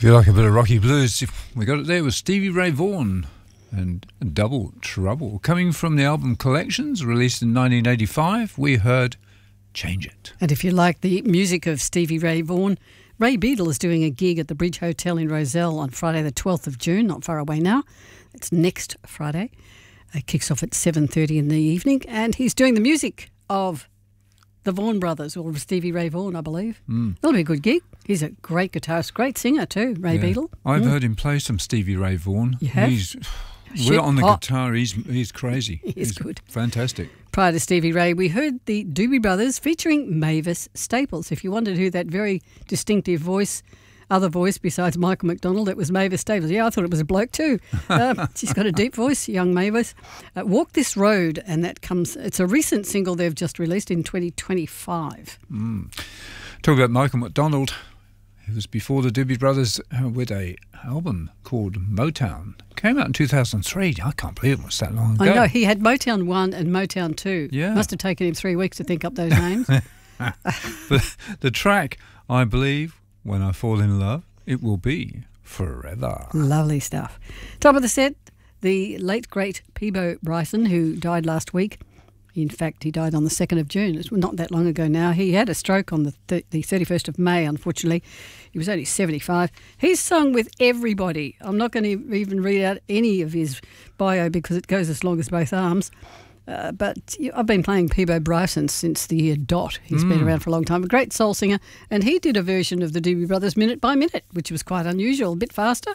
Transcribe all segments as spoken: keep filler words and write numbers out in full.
you like a bit of rocky blues, we got it there with Stevie Ray Vaughan and Double Trouble. Coming from the album Collections, released in nineteen eighty-five, we heard Change It. And if you like the music of Stevie Ray Vaughan, Ray Beadle is doing a gig at the Bridge Hotel in Rozelle on Friday the twelfth of June, not far away now. It's next Friday. It kicks off at seven thirty in the evening, and he's doing the music of the Vaughan brothers, or Stevie Ray Vaughan, I believe. Mm. That'll be a good gig. He's a great guitarist, great singer too, Ray yeah. Beadle. I've mm. heard him play some Stevie Ray Vaughan. You have? He's, we're on the hot. guitar, he's he's crazy. He's, he's good. Fantastic. Prior to Stevie Ray, we heard the Doobie Brothers featuring Mavis Staples. If you wondered who that very distinctive voice, other voice besides Michael McDonald, it was Mavis Staples. Yeah, I thought it was a bloke too. Um, she's got a deep voice, young Mavis. Uh, Walk This Road, and that comes, it's a recent single they've just released in twenty twenty-five. Mm. Talk about Michael McDonald. It was before the Doobie Brothers uh, with a album called Motown. Came out in two thousand three. I can't believe it was that long ago. I know, he had Motown one and Motown two. Yeah. Must have taken him three weeks to think up those names. But the track, I believe, When I Fall in Love, It Will Be Forever. Lovely stuff. Top of the set, the late, great Peabo Bryson, who died last week. In fact, he died on the second of June. It's not that long ago now. He had a stroke on the th- the thirty-first of May, unfortunately. He was only seventy-five. He's sung with everybody. I'm not going to even read out any of his bio because it goes as long as both arms. Uh, but I've been playing Peabo Bryson since the year dot. He's mm. been around for a long time. A great soul singer. And he did a version of the Doobie Brothers minute by minute, which was quite unusual, a bit faster.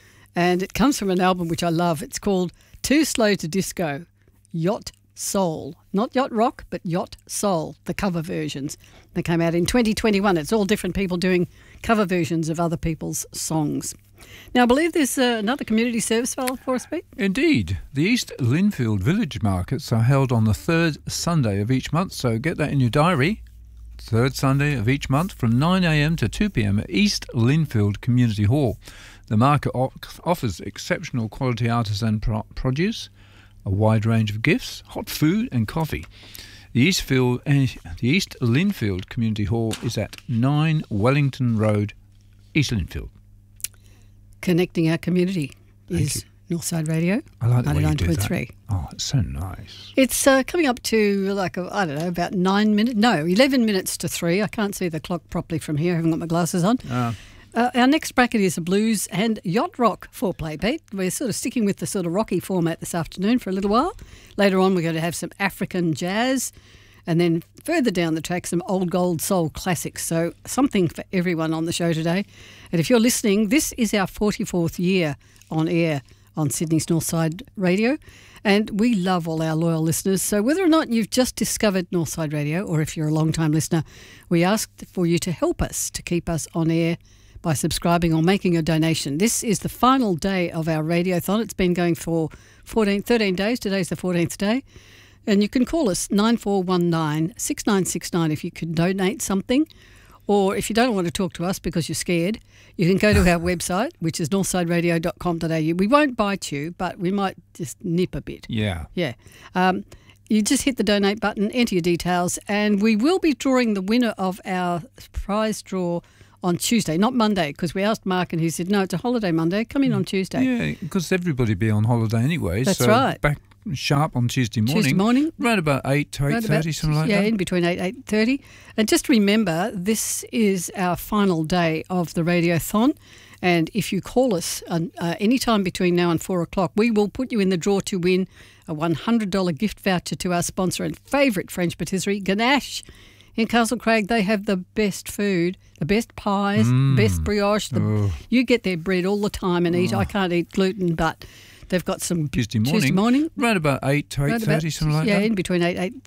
And it comes from an album which I love. It's called Too Slow to Disco, Yacht Soul. Not Yacht Rock, but Yacht Soul, the cover versions. They came out in twenty twenty-one. It's all different people doing cover versions of other people's songs. Now, I believe there's uh, another community service file for us, Pete. Indeed. The East Linfield Village Markets are held on the third Sunday of each month, so get that in your diary. Third Sunday of each month from nine a.m. to two p.m. at East Linfield Community Hall. The market offers exceptional quality artisan pro- produce, a wide range of gifts, hot food and coffee. The Eastfield, uh, the East Linfield Community Hall is at nine Wellington Road, East Linfield. Connecting our community Thank is you. Northside Radio. I like the way you do that. ninety-nine point three. Oh, it's so nice. It's uh, coming up to, like, a, I don't know, about nine minutes. No, eleven minutes to three. I can't see the clock properly from here. I haven't got my glasses on. Uh, Uh, our next bracket is a blues and yacht rock foreplay, Pete. We're sort of sticking with the sort of rocky format this afternoon for a little while. Later on, we're going to have some African jazz, and then further down the track, some old gold soul classics. So something for everyone on the show today. And if you're listening, this is our forty-fourth year on air on Sydney's Northside Radio. And we love all our loyal listeners. So whether or not you've just discovered Northside Radio, or if you're a long-time listener, we ask for you to help us to keep us on air by subscribing or making a donation. This is the final day of our radiothon. It's been going for fourteen, thirteen days. Today's the fourteenth day. And you can call us nine four one nine, six nine six nine if you can donate something. Or if you don't want to talk to us because you're scared, you can go to our website, which is northside radio dot com dot a u. We won't bite you, but we might just nip a bit. Yeah. Yeah. Um, you just hit the donate button, enter your details, and we will be drawing the winner of our prize draw on Tuesday, not Monday, because we asked Mark and he said, no, it's a holiday Monday, come in on Tuesday. Yeah, because everybody be on holiday anyway. That's so right. Back sharp on Tuesday morning. Tuesday morning. Right about eight to eight thirty, something like yeah, that. Yeah, in between eight, eight thirty. And just remember, this is our final day of the Radiothon. And if you call us uh, uh, any time between now and four o'clock, we will put you in the draw to win a one hundred dollars gift voucher to our sponsor and favourite French patisserie, Ganache. In Castle Craig, they have the best food, the best pies, mm. best brioche. The, oh. You get their bread all the time and eat. Oh. I can't eat gluten, but they've got some Tuesday morning. Tuesday morning. Right about eight to eight thirty, something like yeah, that. Yeah, in between eight, eight